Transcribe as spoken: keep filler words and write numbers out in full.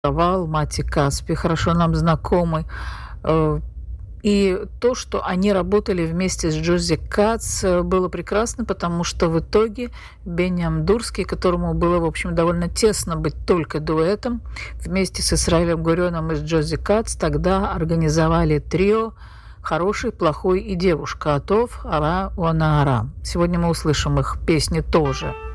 Вал, Мати Каспи хорошо нам знакомы. Э, и то, что они работали вместе с Джози Кац, э, было прекрасно, потому что в итоге Бениам Дурский, которому было, в общем, довольно тесно быть только дуэтом, вместе с Исраилем Гурёном и с Джози Кац тогда организовали трио «Хороший, плохой и девушка» Атов, Ара, Уана, Ара. Сегодня мы услышим их песни тоже.